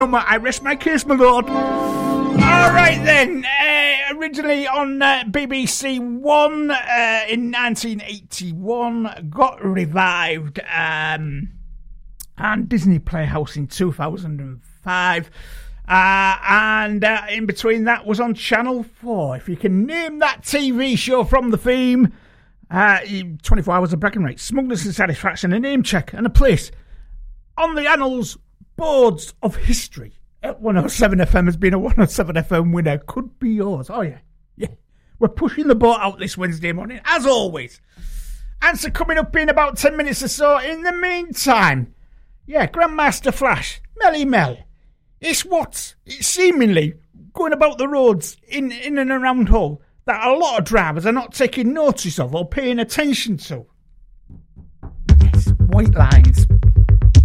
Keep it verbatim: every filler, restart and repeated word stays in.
I rest my case, my lord. All right then. Uh, originally on uh, B B C One uh, in nineteen eighty-one, got revived, um, and Disney Playhouse in two thousand five. Uh, and uh, in between that was on Channel four. If you can name that T V show from the theme, uh, twenty-four Hours of Bragging Rights, Smugness and Satisfaction, a name check, and a place on the annals boards of history at one oh seven F M has been a one oh seven F M winner. Could be yours. Oh, yeah. Yeah. We're pushing the boat out this Wednesday morning, as always. Answer coming up in about ten minutes or so. In the meantime, yeah, Grandmaster Flash, Melly Mel. It's what's it's seemingly going about the roads in, in and around Hull that a lot of drivers are not taking notice of or paying attention to. Yes, white lines.